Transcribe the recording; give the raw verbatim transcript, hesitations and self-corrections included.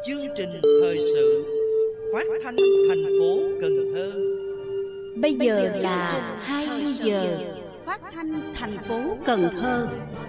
chương trình thời sự phát thanh thành phố Cần Thơ. Bây giờ là hai mươi giờ, phát thanh thành phố Cần Thơ.